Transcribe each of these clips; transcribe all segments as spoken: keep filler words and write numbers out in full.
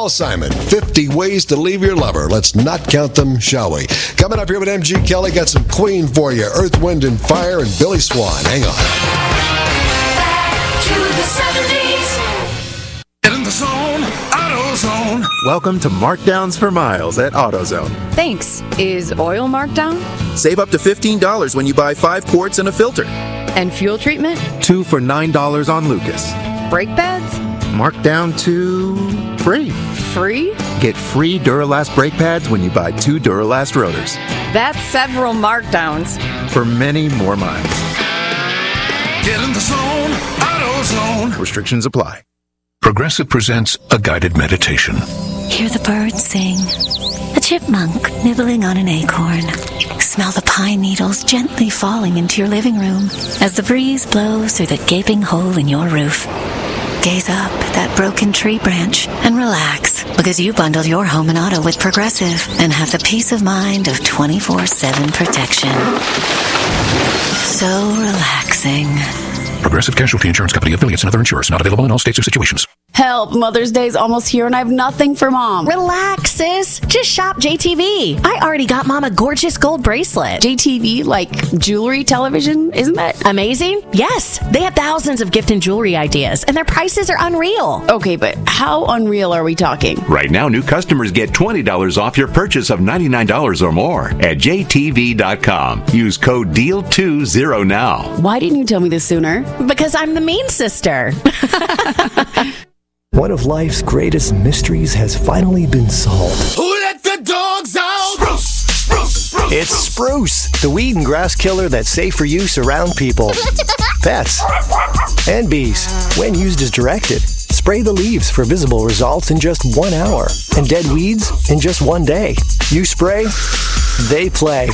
Paul Simon, fifty Ways to Leave Your Lover. Let's not count them, shall we? Coming up here with M G Kelly, got some Queen for you. Earth, Wind, and Fire, and Billy Swan. Hang on. Back to the seventies. Get in the zone, AutoZone. Welcome to Markdowns for Miles at AutoZone. Thanks. Is oil marked down? Save up to fifteen dollars when you buy five quarts and a filter. And fuel treatment? Two for nine dollars on Lucas. Brake pads? Marked down to free. Free? Get free Duralast brake pads when you buy two Duralast rotors. That's several markdowns. For many more miles. Get in the zone, AutoZone. Restrictions apply. Progressive presents a guided meditation. Hear the birds sing. A chipmunk nibbling on an acorn. Smell the pine needles gently falling into your living room as the breeze blows through the gaping hole in your roof. Gaze up at that broken tree branch and relax, because you bundled your home and auto with Progressive and have the peace of mind of twenty-four seven protection. So relaxing. Progressive Casualty Insurance Company, affiliates, and other insurers. Not available in all states or situations. Help, Mother's Day's almost here and I have nothing for Mom. Relax, sis. Just shop J T V. I already got Mom a gorgeous gold bracelet. J T V, like jewelry television? Isn't that amazing? Yes. They have thousands of gift and jewelry ideas, and their prices are unreal. Okay, but how unreal are we talking? Right now, new customers get twenty dollars off your purchase of ninety-nine dollars or more at J T V dot com. Use code D E A L twenty now. Why didn't you tell me this sooner? Because I'm the mean sister. One of life's greatest mysteries has finally been solved. Who let the dogs out? Spruce, spruce, spruce. It's Spruce, the weed and grass killer that's safe for use around people, pets, and bees. When used as directed, spray the leaves for visible results in just one hour, and dead weeds in just one day. You spray, they play.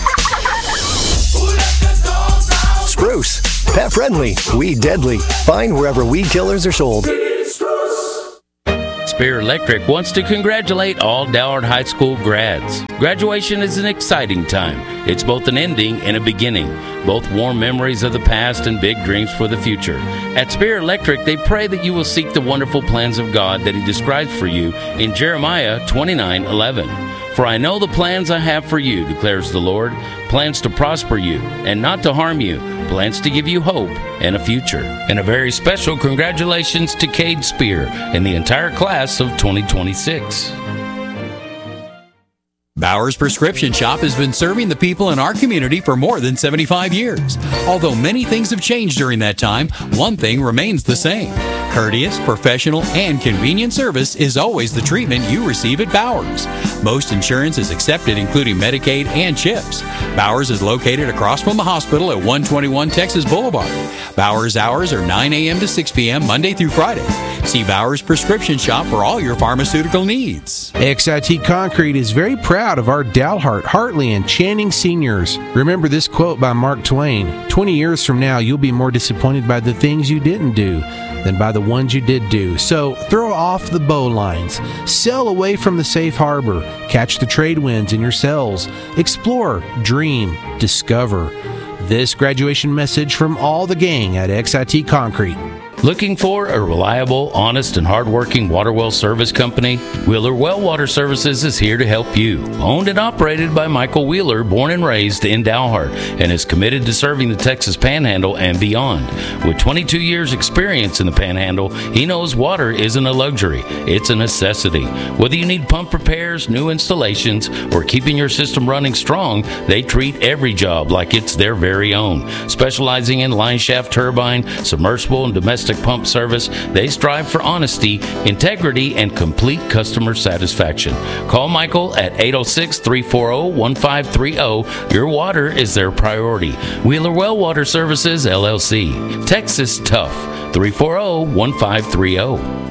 Spruce, pet friendly, weed deadly. Find wherever weed killers are sold. Spear Electric wants to congratulate all Dallard High School grads. Graduation is an exciting time. It's both an ending and a beginning, both warm memories of the past and big dreams for the future. At Spear Electric, they pray that you will seek the wonderful plans of God that He describes for you in Jeremiah twenty-nine eleven. For I know the plans I have for you, declares the Lord, plans to prosper you and not to harm you, plans to give you hope and a future. And a very special congratulations to Cade Spear and the entire class of twenty twenty-six. Bowers Prescription Shop has been serving the people in our community for more than seventy-five years. Although many things have changed during that time, one thing remains the same. Courteous, professional, and convenient service is always the treatment you receive at Bowers. Most insurance is accepted, including Medicaid and CHIPS. Bowers is located across from the hospital at one twenty-one Texas Boulevard. Bowers hours are nine a.m. to six p.m. Monday through Friday. See Bowers Prescription Shop for all your pharmaceutical needs. X I T Concrete is very proud of our Dalhart, Hartley, and Channing seniors. Remember this quote by Mark Twain: twenty years from now, you'll be more disappointed by the things you didn't do than by the ones you did do. So throw off the bowlines, sail away from the safe harbor, catch the trade winds in your sails, explore, dream, discover. This graduation message from all the gang at X I T Concrete. Looking for a reliable, honest, and hardworking water well service company? Wheeler Well Water Services is here to help you. Owned and operated by Michael Wheeler, born and raised in Dalhart, and is committed to serving the Texas Panhandle and beyond. With twenty-two years experience in the Panhandle, he knows water isn't a luxury, it's a necessity. Whether you need pump repairs, new installations, or keeping your system running strong, they treat every job like it's their very own. Specializing in line shaft turbine, submersible, and domestic pump service, they strive for honesty, integrity, and complete customer satisfaction. Call Michael at eight oh six, three four oh, one five three oh. Your water is their priority. Wheeler Well Water Services, L L C. Texas Tough. three four zero, one five three zero.